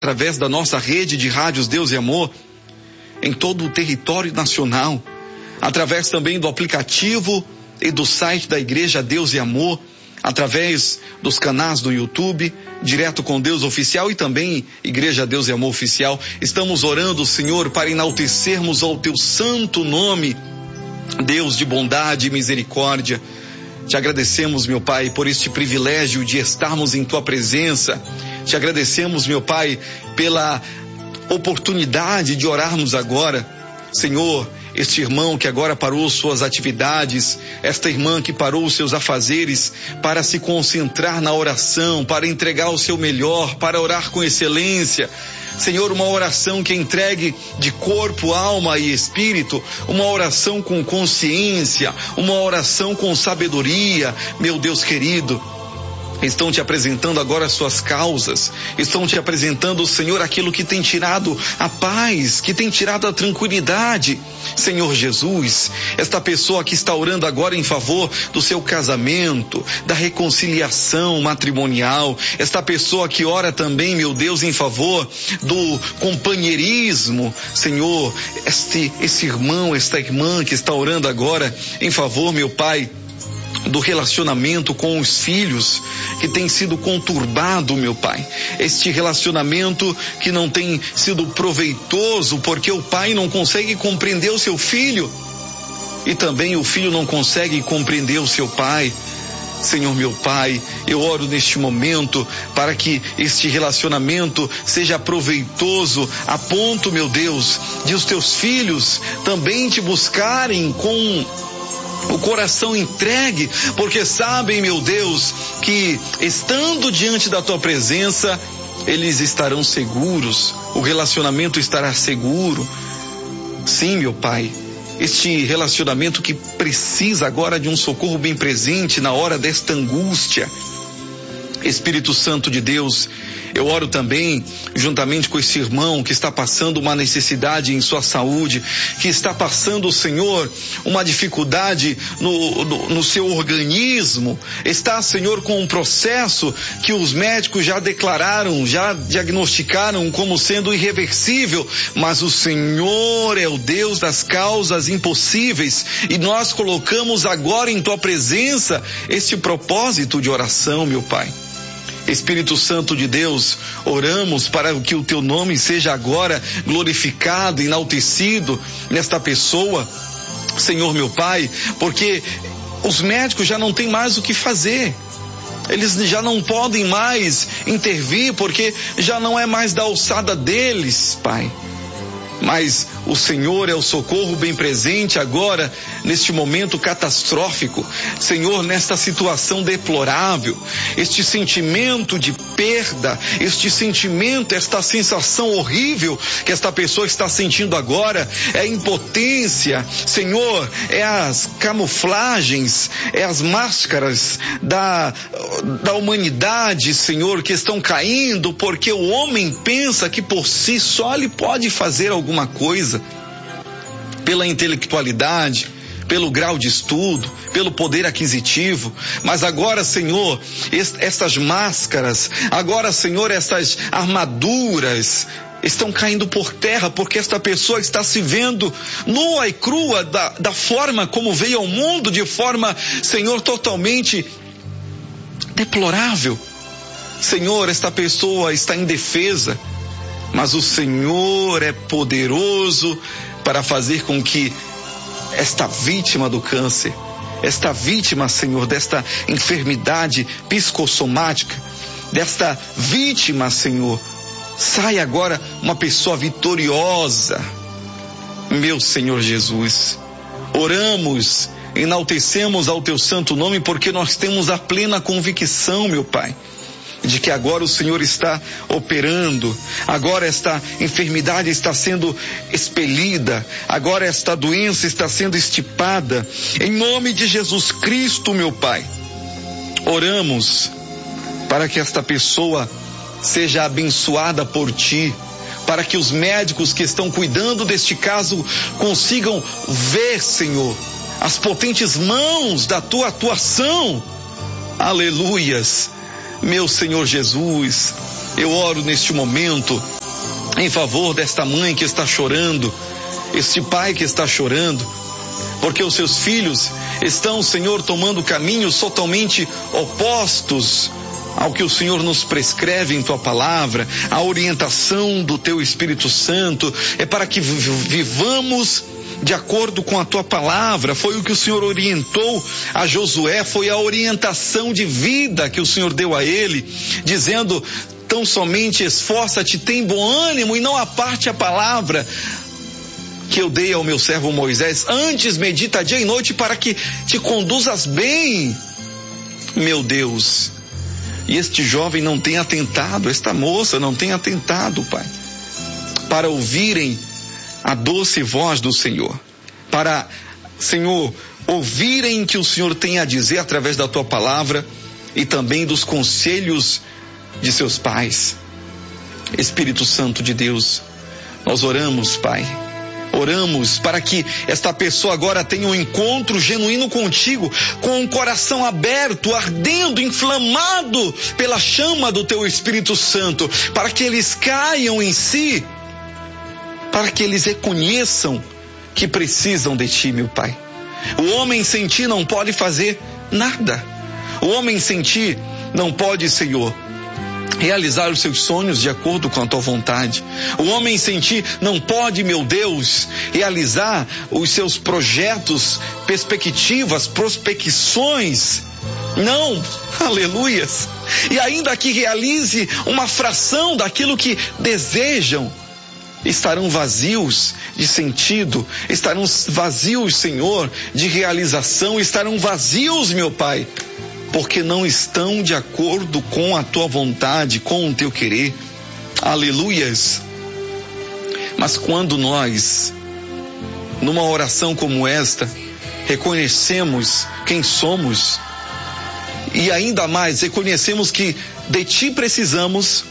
através da nossa rede de rádios Deus e Amor, em todo o território nacional, através também do aplicativo e do site da Igreja Deus e Amor, através dos canais do YouTube, Direto com Deus Oficial e também Igreja Deus e Amor Oficial. Estamos orando, Senhor, para enaltecermos ao Teu santo nome, Deus de bondade e misericórdia. Te agradecemos, meu Pai, por este privilégio de estarmos em Tua presença. Te agradecemos, meu Pai, pela oportunidade de orarmos agora. Senhor, este irmão que agora parou suas atividades, esta irmã que parou os seus afazeres para se concentrar na oração, para entregar o seu melhor, para orar com excelência. Senhor, uma oração que entregue de corpo, alma e espírito, uma oração com consciência, uma oração com sabedoria. Meu Deus querido, estão te apresentando agora as suas causas, estão te apresentando, Senhor, aquilo que tem tirado a paz, que tem tirado a tranquilidade. Senhor Jesus, esta pessoa que está orando agora em favor do seu casamento, da reconciliação matrimonial, esta pessoa que ora também, meu Deus, em favor do companheirismo, Senhor, esse irmão, esta irmã que está orando agora em favor, meu Pai, do relacionamento com os filhos, que tem sido conturbado, meu Pai. Este relacionamento que não tem sido proveitoso, porque o pai não consegue compreender o seu filho, e também o filho não consegue compreender o seu pai. Senhor meu Pai, eu oro neste momento para que este relacionamento seja proveitoso a ponto, meu Deus, de os teus filhos também te buscarem com o coração entregue, porque sabem, meu Deus, que estando diante da tua presença, eles estarão seguros, o relacionamento estará seguro. Sim, meu Pai, este relacionamento que precisa agora de um socorro bem presente na hora desta angústia. Espírito Santo de Deus, eu oro também juntamente com esse irmão que está passando uma necessidade em sua saúde, que está passando, Senhor, uma dificuldade no seu organismo, está, Senhor, com um processo que os médicos já declararam, já diagnosticaram como sendo irreversível, mas o Senhor é o Deus das causas impossíveis, e nós colocamos agora em tua presença este propósito de oração, meu Pai. Espírito Santo de Deus, oramos para que o teu nome seja agora glorificado, enaltecido nesta pessoa, Senhor meu Pai, porque os médicos já não têm mais o que fazer. Eles já não podem mais intervir, porque já não é mais da alçada deles, Pai. Mas o Senhor é o socorro bem presente agora, neste momento catastrófico. Senhor, nesta situação deplorável, este sentimento de perda, este sentimento, esta sensação horrível que esta pessoa está sentindo agora, é a impotência, Senhor, é as camuflagens, é as máscaras da humanidade, Senhor, que estão caindo, porque o homem pensa que por si só ele pode fazer alguma coisa, pela intelectualidade, pelo grau de estudo, pelo poder aquisitivo. Mas agora, Senhor, estas máscaras, agora, Senhor, essas armaduras estão caindo por terra, porque esta pessoa está se vendo nua e crua da forma como veio ao mundo, de forma, Senhor, totalmente deplorável. Senhor, esta pessoa está indefesa, mas o Senhor é poderoso para fazer com que esta vítima do câncer, esta vítima, Senhor, desta enfermidade psicossomática, desta vítima, Senhor, saia agora uma pessoa vitoriosa. Meu Senhor Jesus, oramos, enaltecemos ao teu santo nome, porque nós temos a plena convicção, meu Pai, de que agora o Senhor está operando, agora esta enfermidade está sendo expelida, agora esta doença está sendo extirpada, em nome de Jesus Cristo, meu Pai. Oramos para que esta pessoa seja abençoada por ti, para que os médicos que estão cuidando deste caso consigam ver, Senhor, as potentes mãos da tua atuação. Aleluias. Meu Senhor Jesus, Eu oro neste momento em favor desta mãe que está chorando, este pai que está chorando, porque os seus filhos estão, Senhor, tomando caminhos totalmente opostos ao que o Senhor nos prescreve em Tua palavra. A orientação do Teu Espírito Santo é para que vivamos de acordo com a Tua palavra. Foi o que o Senhor orientou a Josué, foi a orientação de vida que o Senhor deu a ele, dizendo: tão somente esforça-te, tem bom ânimo e não aparte a palavra que eu dei ao meu servo Moisés. Antes medita dia e noite para que te conduzas bem, meu Deus. E este jovem não tem atentado, esta moça não tem atentado, Pai, para ouvirem a doce voz do Senhor, para, Senhor, ouvirem o que o Senhor tem a dizer através da Tua palavra e também dos conselhos de seus pais. Espírito Santo de Deus, nós oramos, Pai, oramos para que esta pessoa agora tenha um encontro genuíno contigo, com o coração aberto, ardendo, inflamado pela chama do Teu Espírito Santo, para que eles caiam em si, para que eles reconheçam que precisam de Ti, meu Pai. O homem sem Ti não pode fazer nada. O homem sem Ti não pode, Senhor, realizar os seus sonhos de acordo com a Tua vontade. O homem sem Ti não pode, meu Deus, realizar os seus projetos, perspectivas, prospecções. Não, aleluias. E ainda que realize uma fração daquilo que desejam, estarão vazios de sentido, estarão vazios, Senhor, de realização, estarão vazios, meu Pai, porque não estão de acordo com a Tua vontade, com o Teu querer. Aleluias. Mas quando nós, numa oração como esta, reconhecemos quem somos e ainda mais reconhecemos que de Ti precisamos,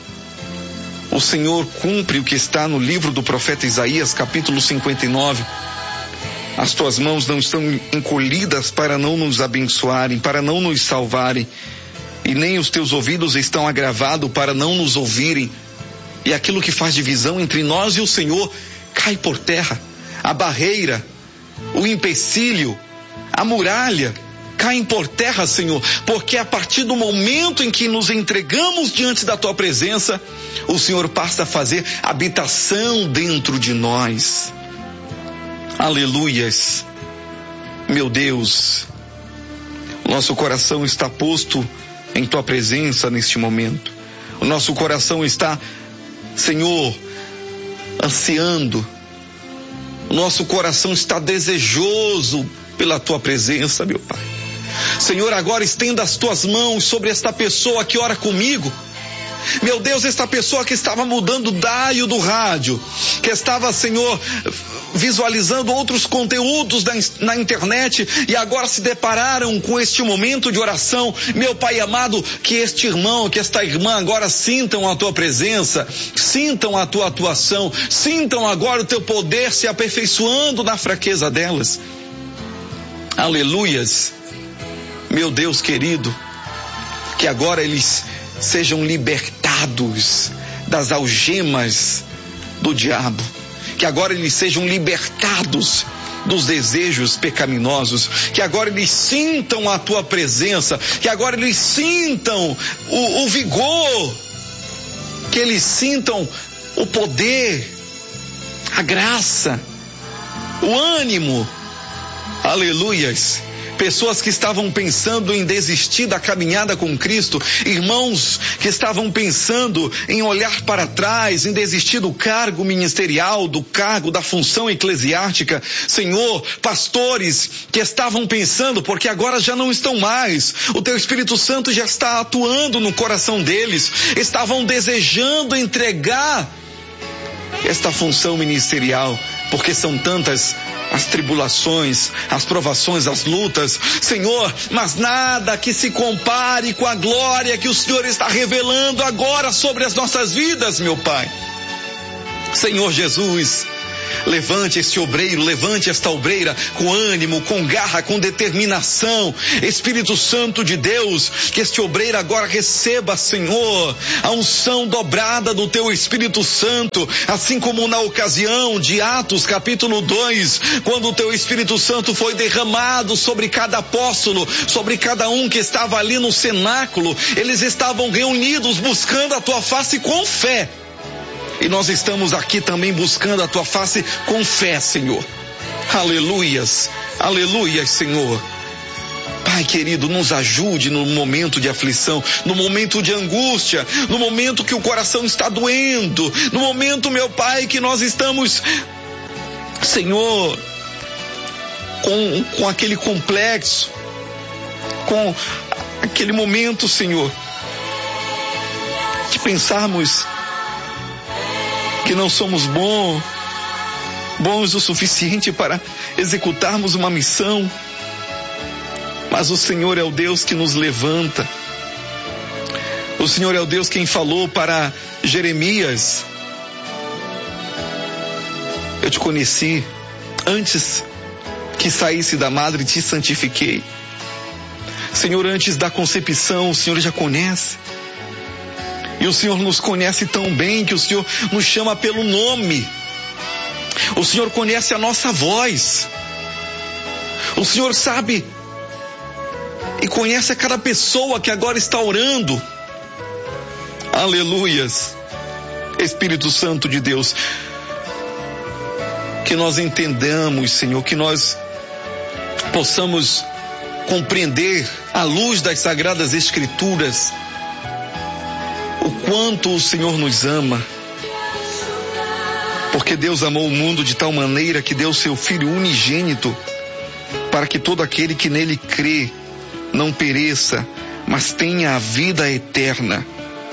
o Senhor cumpre o que está no livro do profeta Isaías, capítulo 59. As Tuas mãos não estão encolhidas para não nos abençoarem, para não nos salvarem, e nem os Teus ouvidos estão agravados para não nos ouvirem. E aquilo que faz divisão entre nós e o Senhor cai por terra. A barreira, o empecilho, a muralha caem por terra, Senhor, porque a partir do momento em que nos entregamos diante da Tua presença, o Senhor passa a fazer habitação dentro de nós. Aleluias. Meu Deus, nosso coração está posto em Tua presença neste momento. O nosso coração está, Senhor, ansiando. O nosso coração está desejoso pela Tua presença, meu Pai. Senhor, agora estenda as Tuas mãos sobre esta pessoa que ora comigo. Meu Deus, esta pessoa que estava mudando o dial do rádio, que estava, Senhor, visualizando outros conteúdos na internet e agora se depararam com este momento de oração. Meu Pai amado, que este irmão, que esta irmã agora sintam a Tua presença, sintam a Tua atuação, sintam agora o Teu poder se aperfeiçoando na fraqueza delas. Aleluias. Meu Deus querido, que agora eles sejam libertados das algemas do diabo, que agora eles sejam libertados dos desejos pecaminosos, que agora eles sintam a Tua presença, que agora eles sintam o vigor, que eles sintam o poder, a graça, o ânimo. Aleluias. Pessoas que estavam pensando em desistir da caminhada com Cristo, irmãos que estavam pensando em olhar para trás, em desistir do cargo ministerial, do cargo, da função eclesiástica. Senhor, pastores que estavam pensando, porque agora já não estão mais, o Teu Espírito Santo já está atuando no coração deles, estavam desejando entregar esta função ministerial, porque são tantas as tribulações, as provações, as lutas, Senhor, mas nada que se compare com a glória que o Senhor está revelando agora sobre as nossas vidas, meu Pai. Senhor Jesus, Levante este obreiro, levante esta obreira com ânimo, com garra, com determinação. Espírito Santo de Deus, que este obreiro agora receba, Senhor, a unção dobrada do teu Espírito Santo, assim como na ocasião de Atos capítulo 2, quando o teu Espírito Santo foi derramado sobre cada apóstolo, sobre cada um que estava ali no cenáculo. Eles estavam reunidos buscando a tua face com fé. E nós estamos aqui também buscando a tua face com fé, Senhor. Aleluias, aleluias, Senhor. Pai querido, nos ajude no momento de aflição, no momento de angústia, no momento que o coração está doendo, no momento, meu Pai, que nós estamos, Senhor, com aquele complexo, com aquele momento, Senhor, de pensarmos que não somos bons o suficiente para executarmos uma missão, mas o Senhor é o Deus que nos levanta. O Senhor é o Deus quem falou para Jeremias: eu te conheci antes que saísse da madre, te santifiquei. Senhor, antes da concepção, o Senhor já conhece. E o Senhor nos conhece tão bem que o Senhor nos chama pelo nome. O Senhor conhece a nossa voz. O Senhor sabe e conhece a cada pessoa que agora está orando. Aleluias. Espírito Santo de Deus, que nós entendamos, Senhor, que nós possamos compreender à luz das Sagradas Escrituras o quanto o Senhor nos ama, porque Deus amou o mundo de tal maneira que deu seu Filho unigênito, para que todo aquele que nele crê não pereça, mas tenha a vida eterna.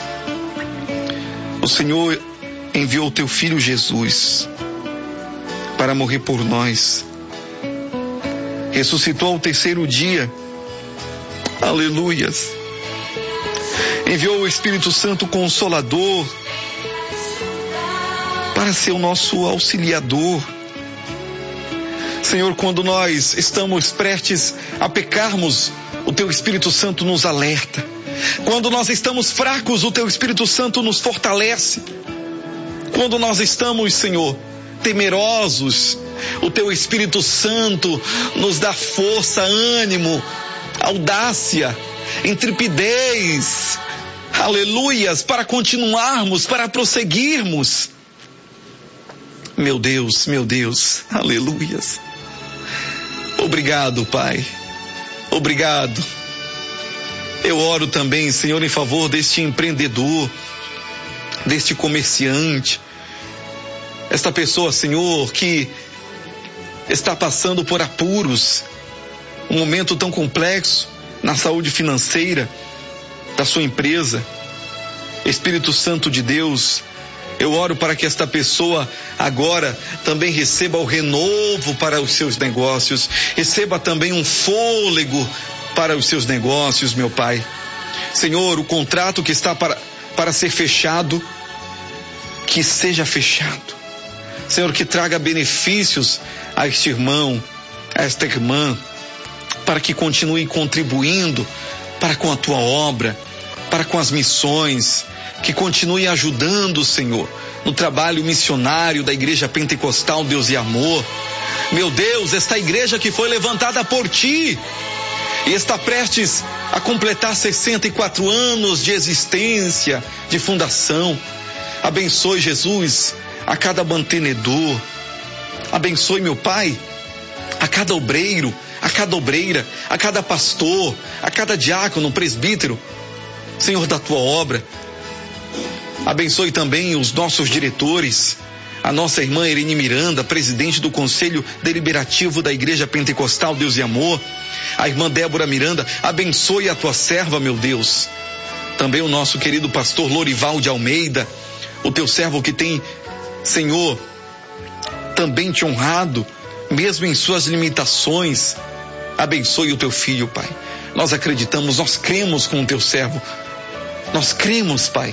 O Senhor enviou o teu Filho Jesus para morrer por nós, ressuscitou ao terceiro dia, aleluias. Enviou o Espírito Santo Consolador para ser o nosso auxiliador. Senhor, quando nós estamos prestes a pecarmos, o teu Espírito Santo nos alerta. Quando nós estamos fracos, o teu Espírito Santo nos fortalece. Quando nós estamos, Senhor, temerosos, o teu Espírito Santo nos dá força, ânimo, audácia, intrepidez, aleluias, para continuarmos, para prosseguirmos. Meu Deus, aleluias. Obrigado, Pai. Obrigado. Eu oro também, Senhor, em favor deste empreendedor, deste comerciante, esta pessoa, Senhor, que está passando por apuros, um momento tão complexo na saúde financeira da sua empresa. Espírito Santo de Deus, eu oro para que esta pessoa agora também receba o renovo para os seus negócios, receba também um fôlego para os seus negócios, meu Pai. Senhor, o contrato que está para ser fechado, que seja fechado. Senhor, que traga benefícios a este irmão, a esta irmã, para que continue contribuindo para com a tua obra, para com as missões, que continue ajudando, Senhor, no trabalho missionário da Igreja Pentecostal Deus e Amor. Meu Deus, esta igreja que foi levantada por Ti e está prestes a completar 64 anos de existência, de fundação. Abençoe, Jesus, a cada mantenedor. Abençoe, meu Pai, a cada obreiro, a cada obreira, a cada pastor, a cada diácono, presbítero, Senhor, da tua obra. Abençoe também os nossos diretores, a nossa irmã Irene Miranda, presidente do Conselho Deliberativo da Igreja Pentecostal Deus e Amor, a irmã Débora Miranda. Abençoe a tua serva, meu Deus. Também o nosso querido pastor Lorival de Almeida, o teu servo que tem, Senhor, também te honrado, mesmo em suas limitações. Abençoe o teu filho, Pai. Nós acreditamos, nós cremos com o teu servo. Nós cremos, Pai,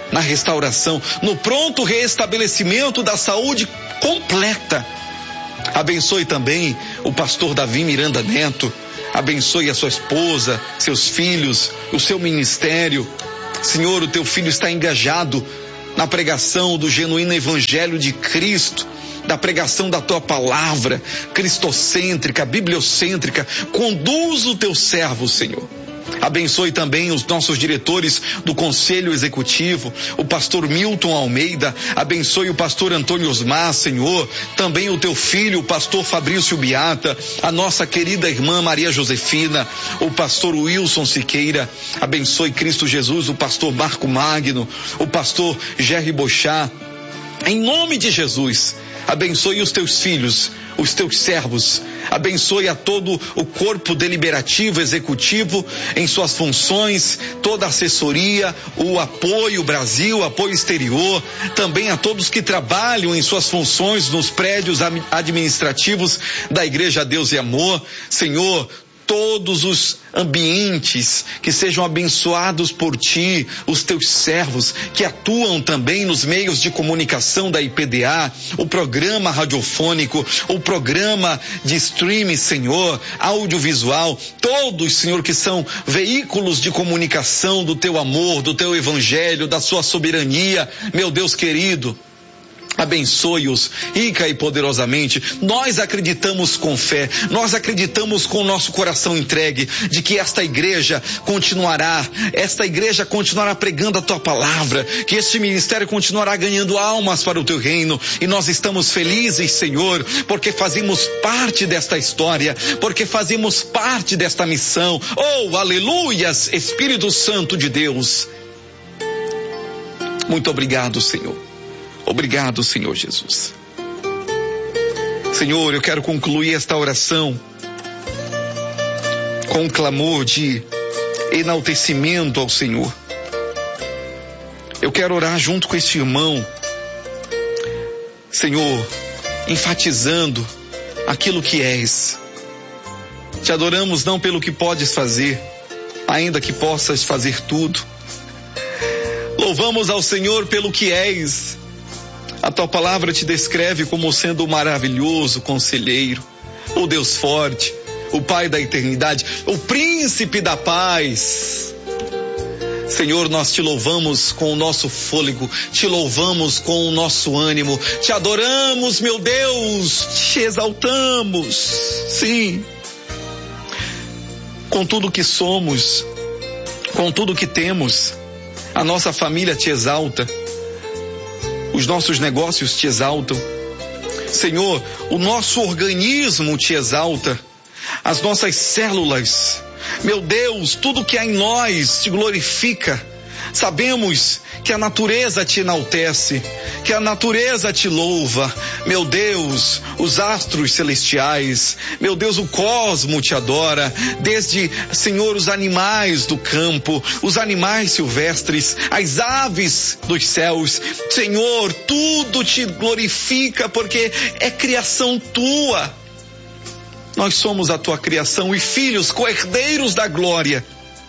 na restauração, no pronto reestabelecimento da saúde completa. Abençoe também o pastor Davi Miranda Neto. Abençoe a sua esposa, seus filhos, o seu ministério. Senhor, o teu filho está engajado na pregação do genuíno evangelho de Cristo, da pregação da tua palavra, cristocêntrica, bibliocêntrica. Conduz o teu servo, Senhor. Abençoe também os nossos diretores do Conselho Executivo, o pastor Milton Almeida. Abençoe o pastor Antônio Osmar, Senhor. Também o teu filho, o pastor Fabrício Biata, a nossa querida irmã Maria Josefina, o pastor Wilson Siqueira. Abençoe, Cristo Jesus, o pastor Marco Magno, o pastor Jerry Bochá. Em nome de Jesus, abençoe os teus filhos, os teus servos. Abençoe a todo o corpo deliberativo, executivo, em suas funções, toda a assessoria, o apoio Brasil, apoio exterior, também a todos que trabalham em suas funções nos prédios administrativos da Igreja Deus e Amor. Senhor, todos os ambientes que sejam abençoados por ti, os teus servos que atuam também nos meios de comunicação da IPDA, o programa radiofônico, o programa de streaming, Senhor, audiovisual, todos, Senhor, que são veículos de comunicação do teu amor, do teu evangelho, da sua soberania, meu Deus querido. Abençoe-os rica e poderosamente. Nós acreditamos com fé, nós acreditamos com o nosso coração entregue de que esta igreja continuará pregando a tua palavra, que este ministério continuará ganhando almas para o teu reino, e nós estamos felizes, Senhor, porque fazemos parte desta história, porque fazemos parte desta missão. Oh, aleluias, Espírito Santo de Deus. Muito obrigado, Senhor. Obrigado, Senhor Jesus. Senhor, eu quero concluir esta oração com um clamor de enaltecimento ao Senhor. Eu quero orar junto com este irmão, Senhor, enfatizando aquilo que és. Te adoramos não pelo que podes fazer, ainda que possas fazer tudo. Louvamos ao Senhor pelo que és. A tua palavra te descreve como sendo o maravilhoso conselheiro, o Deus forte, o Pai da eternidade, o príncipe da paz. Senhor, nós te louvamos com o nosso fôlego, te louvamos com o nosso ânimo, te adoramos, meu Deus, te exaltamos, sim. Com tudo que somos, com tudo que temos, a nossa família te exalta. Os nossos negócios te exaltam. Senhor, o nosso organismo te exalta. As nossas células, meu Deus, tudo que há em nós te glorifica. Sabemos que a natureza te enaltece, que a natureza te louva. Meu Deus, os astros celestiais, meu Deus, o cosmo te adora. Desde, Senhor, os animais do campo, os animais silvestres, as aves dos céus. Senhor, tudo te glorifica porque é criação tua. Nós somos a tua criação e filhos, co-herdeiros da glória.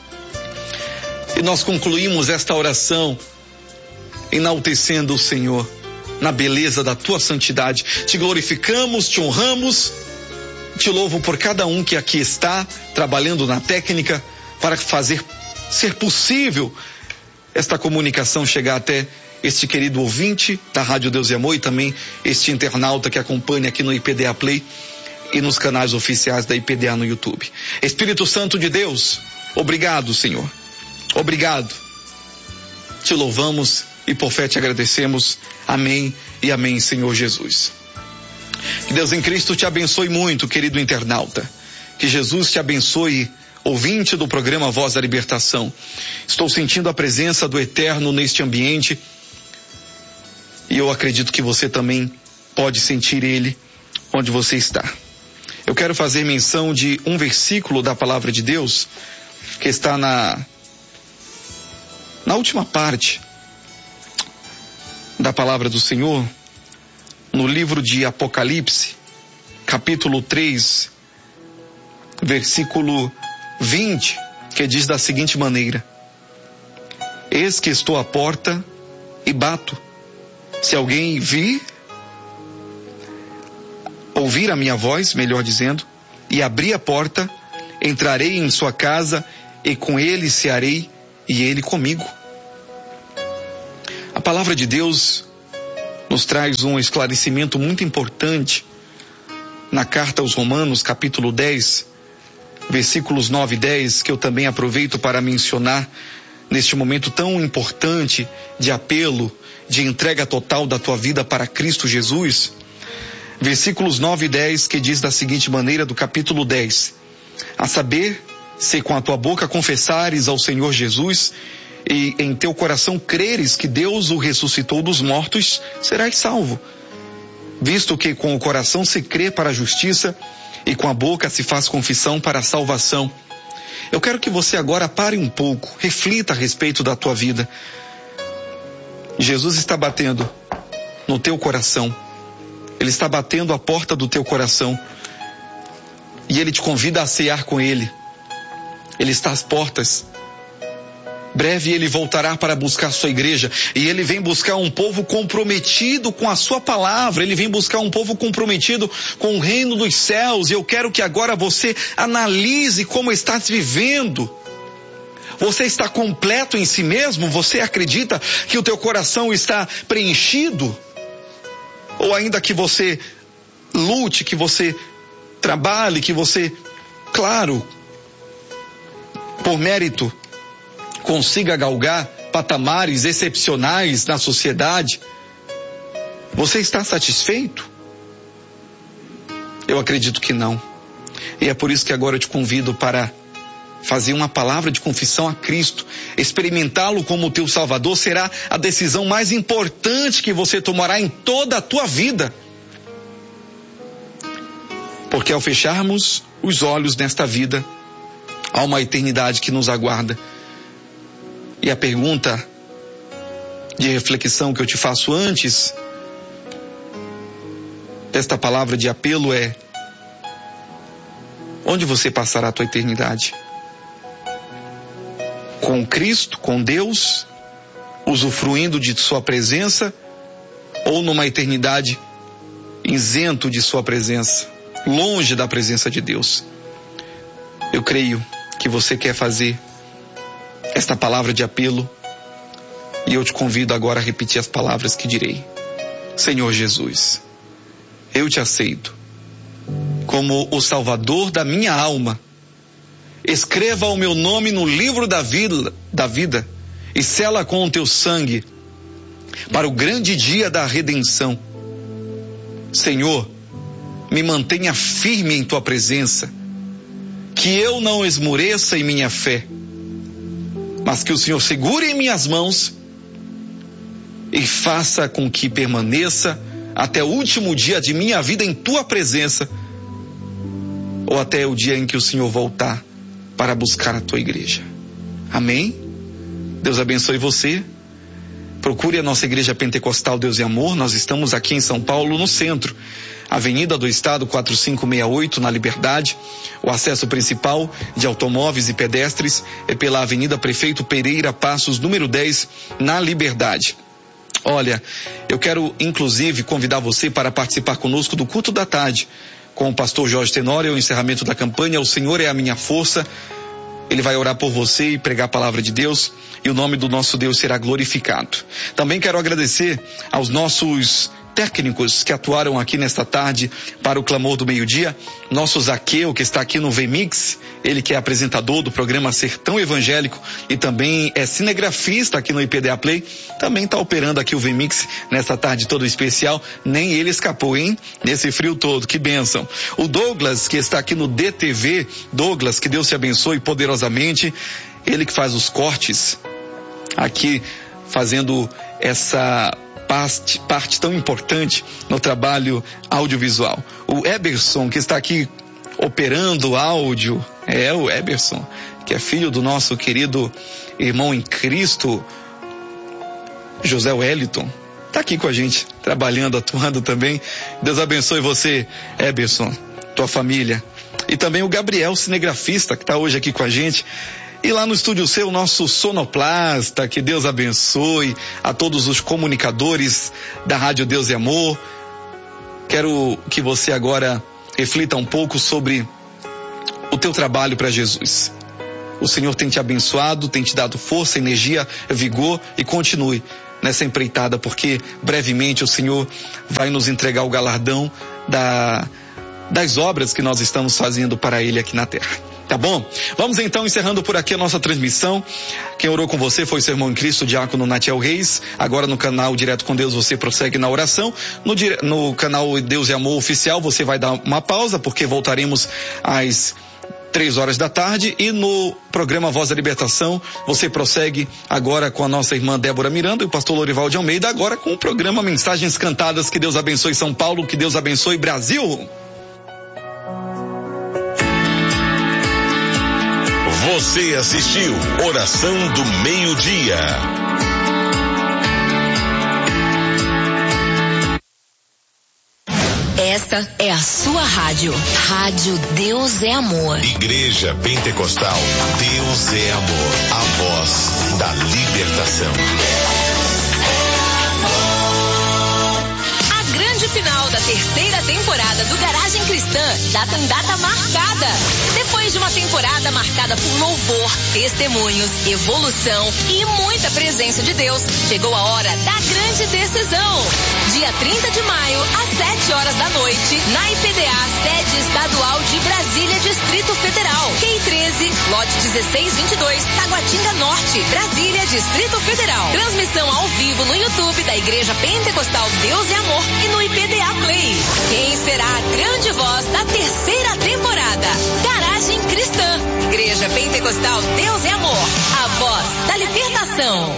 E nós concluímos esta oração enaltecendo o Senhor na beleza da tua santidade. Te glorificamos, te honramos, te louvo por cada um que aqui está trabalhando na técnica para fazer ser possível esta comunicação chegar até este querido ouvinte da Rádio Deus e Amor e também este internauta que acompanha aqui no IPDA Play e nos canais oficiais da IPDA no YouTube. Espírito Santo de Deus, obrigado, Senhor. Obrigado. Te louvamos e por fé te agradecemos. Amém e amém, Senhor Jesus. Que Deus em Cristo te abençoe muito, querido internauta. Que Jesus te abençoe, ouvinte do programa Voz da Libertação. Estou sentindo a presença do Eterno neste ambiente e eu acredito que você também pode sentir Ele onde você está. Eu quero fazer menção de um versículo da palavra de Deus que está na última parte da palavra do Senhor, no livro de Apocalipse, capítulo 3, versículo 20, que diz da seguinte maneira: Eis que estou à porta e bato. Se alguém ouvir a minha voz, melhor dizendo, e abrir a porta, entrarei em sua casa e com ele cearei e ele comigo. A palavra de Deus nos traz um esclarecimento muito importante na carta aos Romanos, capítulo 10, versículos 9 e 10, que eu também aproveito para mencionar neste momento tão importante de apelo, de entrega total da tua vida para Cristo Jesus. Versículos 9 e 10, que diz da seguinte maneira, do capítulo 10: a saber, se com a tua boca confessares ao Senhor Jesus e em teu coração creres que Deus o ressuscitou dos mortos, serás salvo. Visto que com o coração se crê para a justiça e com a boca se faz confissão para a salvação. Eu quero que você agora pare um pouco, reflita a respeito da tua vida. Jesus está batendo no teu coração. Ele está batendo a porta do teu coração. E Ele te convida a cear com Ele. Ele está às portas. Breve Ele voltará para buscar sua igreja. E Ele vem buscar um povo comprometido com a sua palavra. Ele vem buscar um povo comprometido com o reino dos céus. E eu quero que agora você analise como está se vivendo. Você está completo em si mesmo? Você acredita que o teu coração está preenchido? Ou ainda que você lute, que você trabalhe, que você, claro, por mérito, consiga galgar patamares excepcionais na sociedade? Você está satisfeito? Eu acredito que não. E é por isso que agora eu te convido para fazer uma palavra de confissão a Cristo. Experimentá-lo como teu Salvador será a decisão mais importante que você tomará em toda a tua vida. Porque ao fecharmos os olhos nesta vida, há uma eternidade que nos aguarda. E a pergunta de reflexão que eu te faço antes desta palavra de apelo é: onde você passará a tua eternidade? Com Cristo, com Deus, usufruindo de sua presença, ou numa eternidade isento de sua presença, longe da presença de Deus? Eu creio que você quer fazer esta palavra de apelo, e eu te convido agora a repetir as palavras que direi. Senhor Jesus, eu te aceito como o Salvador da minha alma. Escreva o meu nome no livro da vida e sela com o teu sangue para o grande dia da redenção. Senhor, me mantenha firme em tua presença, que eu não esmoreça em minha fé, mas que o Senhor segure em minhas mãos e faça com que permaneça até o último dia de minha vida em tua presença, ou até o dia em que o Senhor voltar para buscar a tua igreja. Amém? Deus abençoe você. Procure a nossa igreja pentecostal Deus e Amor. Nós estamos aqui em São Paulo, no centro, Avenida do Estado 4568, na Liberdade. O acesso principal de automóveis e pedestres é pela Avenida Prefeito Pereira Passos, número 10, na Liberdade. Olha, eu quero inclusive convidar você para participar conosco do culto da tarde com o pastor Jorge Tenório, o encerramento da campanha O Senhor é a Minha Força. Ele vai orar por você e pregar a palavra de Deus, e o nome do nosso Deus será glorificado. Também quero agradecer aos nossos técnicos que atuaram aqui nesta tarde para o Clamor do Meio-Dia. Nosso Zaqueu, que está aqui no VMix, ele que é apresentador do programa Sertão Evangélico e também é cinegrafista aqui no IPDA Play, também está operando aqui o VMix nesta tarde toda especial. Nem ele escapou, hein? Nesse frio todo, que bênção. O Douglas, que está aqui no DTV, Douglas, que Deus te abençoe poderosamente, ele que faz os cortes aqui, fazendo essa parte tão importante no trabalho audiovisual. O Eberson, que está aqui operando áudio, o Eberson, que é filho do nosso querido irmão em Cristo, José Wellington, está aqui com a gente, trabalhando, atuando também. Deus abençoe você, Eberson, tua família. E também o Gabriel, cinegrafista, que está hoje aqui com a gente. E lá no Estúdio C, o nosso sonoplasta, que Deus abençoe a todos os comunicadores da Rádio Deus e Amor. Quero que você agora reflita um pouco sobre o teu trabalho para Jesus. O Senhor tem te abençoado, tem te dado força, energia, vigor, e continue nessa empreitada, porque brevemente o Senhor vai nos entregar o galardão das obras que nós estamos fazendo para Ele aqui na terra. Tá bom? Vamos então encerrando por aqui a nossa transmissão. Quem orou com você foi o seu irmão em Cristo, Diácono Natiel Reis. Agora no canal Direto com Deus você prossegue na oração. No canal Deus e Amor Oficial você vai dar uma pausa, porque voltaremos às 3h da tarde, e no programa Voz da Libertação você prossegue agora com a nossa irmã Débora Miranda e o pastor Lorival de Almeida, agora com o programa Mensagens Cantadas. Que Deus abençoe São Paulo, que Deus abençoe Brasil. Você assistiu Oração do Meio-Dia. Esta é a sua rádio. Rádio Deus é Amor. Igreja Pentecostal Deus é Amor. A voz da libertação. Final da terceira temporada do Garagem Cristã já tem data marcada. Depois de uma temporada marcada por louvor, testemunhos, evolução e muita presença de Deus, chegou a hora da grande decisão. Dia 30 de maio, às 7h da noite, na IPDA, sede estadual de Brasília, Distrito Federal. QI 13, lote 1622, Taguatinga Norte, Brasília, Distrito Federal. Transmissão ao vivo no YouTube da Igreja Pentecostal Deus e Amor e no IPDA Play. Quem será a grande voz da terceira temporada? Garagem Cristã. Igreja Pentecostal Deus e Amor. A voz da libertação.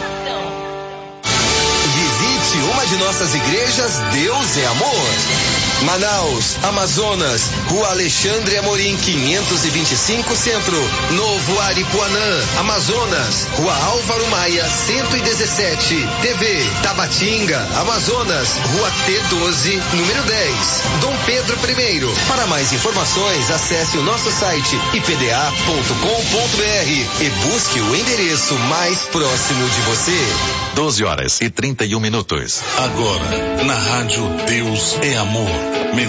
Visite uma de nossas igrejas Deus é Amor. Manaus, Amazonas, Rua Alexandre Amorim 525 Centro, Novo Aripuanã, Amazonas, Rua Álvaro Maia 117, TV, Tabatinga, Amazonas, Rua T12, número 10, Dom Pedro I. Para mais informações, acesse o nosso site ipda.com.br e busque o endereço mais próximo de você. 12h31. Agora, na Rádio Deus é Amor.